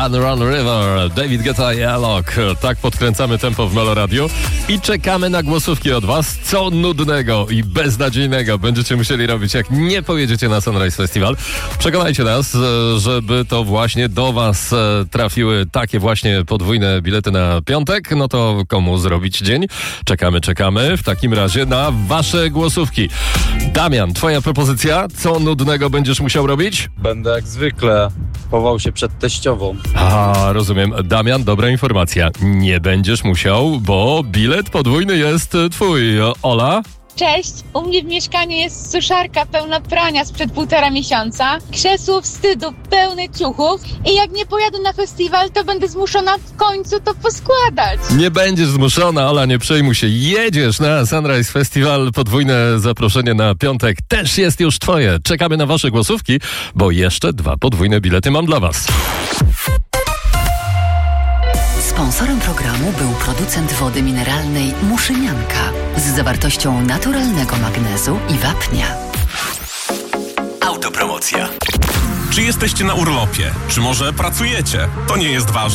Run River, David Guetta i Alok. Tak podkręcamy tempo w Melo Radio i czekamy na głosówki od was. Co nudnego i beznadziejnego będziecie musieli robić, jak nie pojedziecie na Sunrise Festival. Przekonajcie nas, żeby to właśnie do was trafiły takie właśnie podwójne bilety na piątek. No to komu zrobić dzień? Czekamy w takim razie na wasze głosówki. Damian, twoja propozycja? Co nudnego będziesz musiał robić? Będę jak zwykle chował się przed teściową. Rozumiem. Damian, dobra informacja. Nie będziesz musiał, bo bilet podwójny jest twój. Ola? Cześć, u mnie w mieszkaniu jest suszarka pełna prania sprzed 1,5 miesiąca, krzesło wstydu pełne ciuchów i jak nie pojadę na festiwal, to będę zmuszona w końcu to poskładać. Nie będziesz zmuszona, Ola, nie przejmuj się. Jedziesz na Sunrise Festival. Podwójne zaproszenie na piątek też jest już twoje. Czekamy na wasze głosówki, bo jeszcze 2 podwójne bilety mam dla was. Sponsorem programu był producent wody mineralnej Muszynianka z zawartością naturalnego magnezu i wapnia. Autopromocja. Czy jesteście na urlopie? Czy może pracujecie? To nie jest ważne.